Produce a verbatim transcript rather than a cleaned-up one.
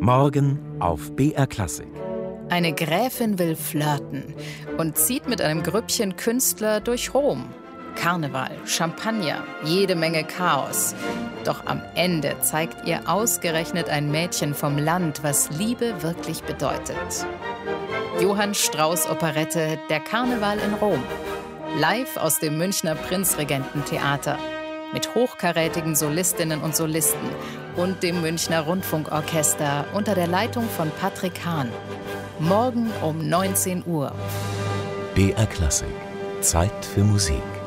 Morgen auf B R Klassik. Eine Gräfin will flirten und zieht mit einem Grüppchen Künstler durch Rom. Karneval, Champagner, jede Menge Chaos. Doch am Ende zeigt ihr ausgerechnet ein Mädchen vom Land, was Liebe wirklich bedeutet. Johann Strauss Operette Der Karneval in Rom. Live aus dem Münchner Prinzregententheater. Mit hochkarätigen Solistinnen und Solisten und dem Münchner Rundfunkorchester unter der Leitung von Patrick Hahn. Morgen um neunzehn Uhr. B R Klassik. Zeit für Musik.